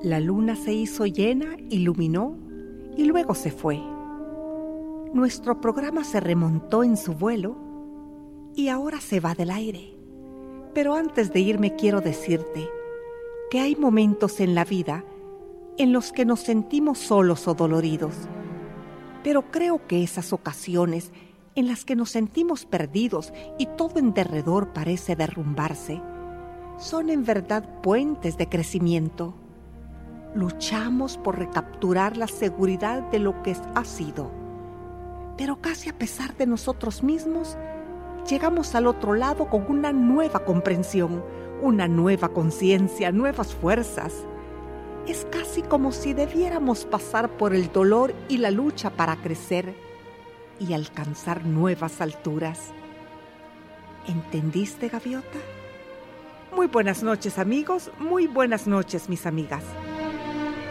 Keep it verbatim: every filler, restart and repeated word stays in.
La luna se hizo llena, iluminó y luego se fue. Nuestro programa se remontó en su vuelo y ahora se va del aire. Pero antes de irme quiero decirte que hay momentos en la vida en los que nos sentimos solos o doloridos. Pero creo que esas ocasiones en las que nos sentimos perdidos y todo en derredor parece derrumbarse, son en verdad puentes de crecimiento. Luchamos por recapturar la seguridad de lo que ha sido, pero casi a pesar de nosotros mismos, llegamos al otro lado con una nueva comprensión, una nueva conciencia, nuevas fuerzas. Es casi como si debiéramos pasar por el dolor y la lucha para crecer y alcanzar nuevas alturas. ¿Entendiste, gaviota? Muy buenas noches, amigos, muy buenas noches, mis amigas.